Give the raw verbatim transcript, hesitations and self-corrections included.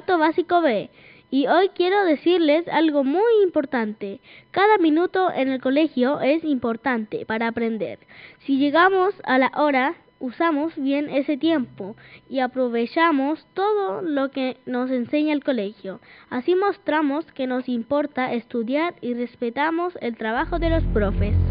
cuarto básico B y hoy quiero decirles algo muy importante. Cada minuto en el colegio es importante para aprender. Si llegamos a la hora, usamos bien ese tiempo y aprovechamos todo lo que nos enseña el colegio. Así mostramos que nos importa estudiar y respetamos el trabajo de los profes.